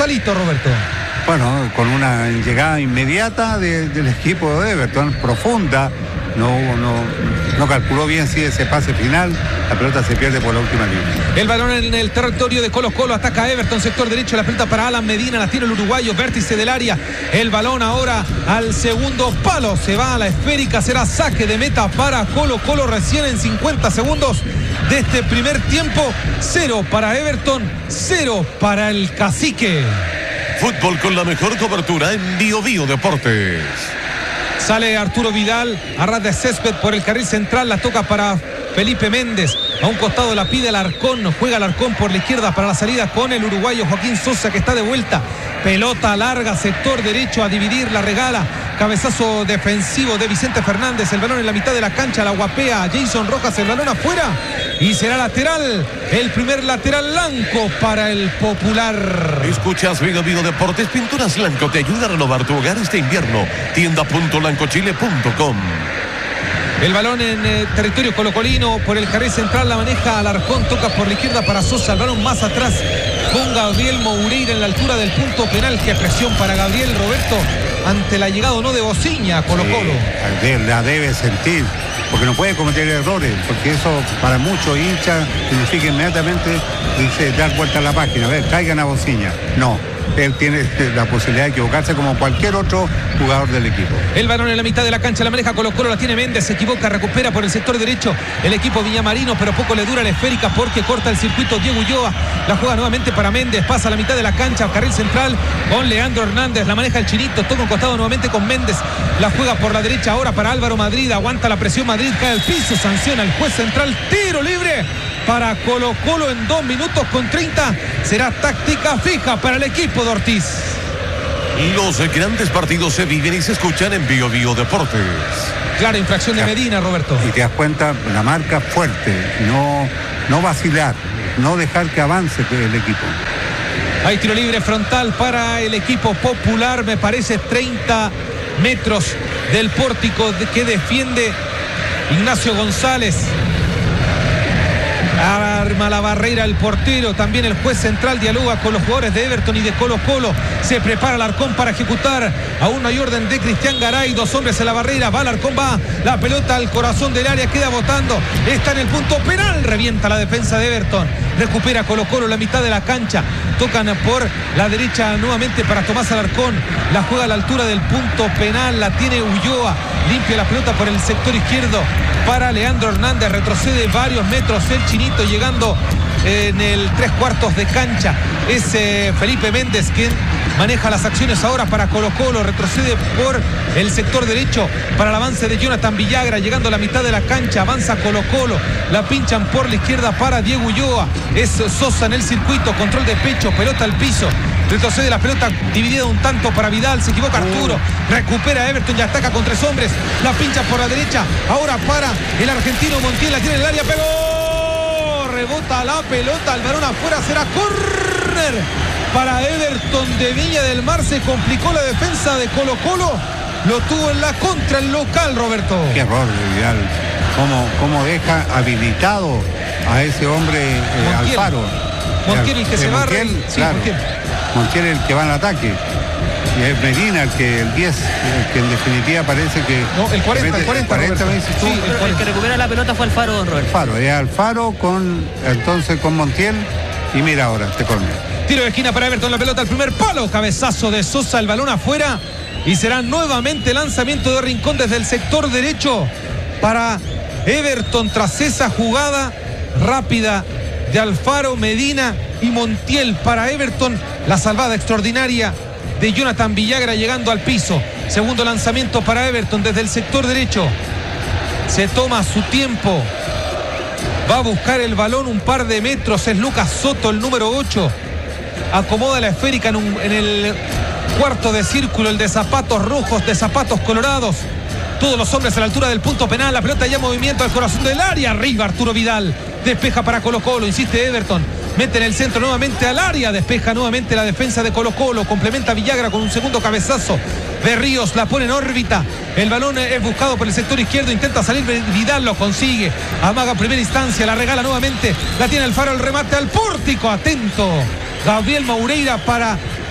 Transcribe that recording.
Sausalito, Roberto. Bueno, con una llegada inmediata del equipo de Everton, profunda. No calculó bien si ese pase final, la pelota se pierde por la última línea. El balón en el territorio de Colo-Colo, ataca Everton, sector derecho, la pelota para Alan Medina, la tiene el uruguayo, vértice del área, el balón ahora al segundo palo, se va a la esférica, será saque de meta para Colo-Colo recién en 50 segundos de este primer tiempo. 0 para Everton, 0 para el Cacique. Fútbol con la mejor cobertura en Bio Bio Deportes. Sale Arturo Vidal a ras de césped por el carril central, la toca para Felipe Méndez. A un costado la pide Alarcón, juega Alarcón por la izquierda para la salida con el uruguayo Joaquín Sosa, que está de vuelta. Pelota larga, sector derecho a dividir, la regala. Cabezazo defensivo de Vicente Fernández, el balón en la mitad de la cancha, la guapea Jason Rojas, el balón afuera y será lateral, el primer lateral blanco para el Popular. Escuchas Bio Bio Deportes, Pinturas Blanco te ayuda a renovar tu hogar este invierno. Tienda.blancochile.com. El balón en territorio colocolino por el carril central, la maneja Alarcón, toca por la izquierda para Sosa, el balón más atrás con Gabriel Moureira en la altura del punto penal. Qué presión para Gabriel, Roberto, ante la llegada o no de Bociña a Colo-Colo. La debe sentir, porque no puede cometer errores, porque eso para muchos hinchas significa inmediatamente dar vuelta a la página. A ver, traigan a Bociña. No. Él tiene la posibilidad de equivocarse como cualquier otro jugador del equipo. El balón en la mitad de la cancha, la maneja Colo-Colo, la tiene Méndez, se equivoca, recupera por el sector derecho el equipo villamarino, pero poco le dura la esférica porque corta el circuito Diego Ulloa, la juega nuevamente para Méndez, pasa a la mitad de la cancha, carril central con Leandro Hernández, la maneja el Chinito, toca un costado nuevamente con Méndez, la juega por la derecha ahora para Álvaro Madrid, aguanta la presión Madrid, cae al piso, sanciona el juez central, tiro libre para Colo-Colo en 2 minutos con 30, será táctica fija para el equipo de Ortiz. Los grandes partidos se viven y se escuchan en Bio Bio Deportes. Clara infracción de Medina, Roberto. Y te das cuenta, la marca fuerte, no vacilar, no dejar que avance el equipo. Hay tiro libre frontal para el equipo Popular, me parece 30 metros del pórtico que defiende Ignacio González. Arma la barrera el portero, también el juez central dialoga con los jugadores de Everton y de Colo-Colo. Se prepara Alarcón para ejecutar. Aún no hay orden de Cristian Garay, 2 hombres en la barrera. Va Alarcón, va la pelota al corazón del área, queda botando. Está en el punto penal, revienta la defensa de Everton. Recupera Colo-Colo la mitad de la cancha. Tocan por la derecha nuevamente para Tomás Alarcón. La juega a la altura del punto penal, la tiene Ulloa. Limpia la pelota por el sector izquierdo para Leandro Hernández. Retrocede varios metros el Chinito, llegando en el 3/4 de cancha. Es Felipe Méndez quien maneja las acciones ahora para Colo-Colo. Retrocede por el sector derecho para el avance de Jonathan Villagra, llegando a la mitad de la cancha. Avanza Colo-Colo, la pinchan por la izquierda para Diego Ulloa. Es Sosa en el circuito, control de pecho, pelota al piso. Retrocede la pelota dividida un tanto para Vidal, se equivoca Arturo, recupera Everton y ataca con 3 hombres, la pincha por la derecha, ahora para el argentino Montiel, la tiene en el área, pegó, rebota la pelota, el balón afuera, será córner para Everton de Viña del Mar. Se complicó la defensa de Colo-Colo, lo tuvo en la contra el local, Roberto. Qué error de Vidal, cómo deja habilitado a ese hombre Alfaro. Montiel el que se va, sí, claro. Montiel el que va al ataque. Y es Medina el 10, el que en definitiva parece que... No, el 40 veces tú. Sí, el que recupera la pelota fue Alfaro, don Roberto. Alfaro con Montiel. Y mira ahora, este córner. Tiro de esquina para Everton, la pelota al primer palo, cabezazo de Sosa, el balón afuera. Y será nuevamente lanzamiento de Rincón desde el sector derecho para Everton tras esa jugada rápida de Alfaro, Medina y Montiel para Everton. La salvada extraordinaria de Jonathan Villagra llegando al piso. Segundo lanzamiento para Everton desde el sector derecho. Se toma su tiempo. Va a buscar el balón un par de metros. Es Lucas Soto, el número 8. Acomoda la esférica en el cuarto de círculo, el de zapatos rojos, de zapatos colorados. Todos los hombres a la altura del punto penal. La pelota ya en movimiento al corazón del área. Arriba Arturo Vidal. Despeja para Colo-Colo. Insiste Everton. Mete en el centro nuevamente al área. Despeja nuevamente la defensa de Colo-Colo. Complementa Villagra con un segundo cabezazo. Berríos la pone en órbita. El balón es buscado por el sector izquierdo. Intenta salir Vidal. Lo consigue. Amaga en primera instancia. La regala nuevamente. La tiene Alfaro. El remate al pórtico. Atento Gabriel Moureira para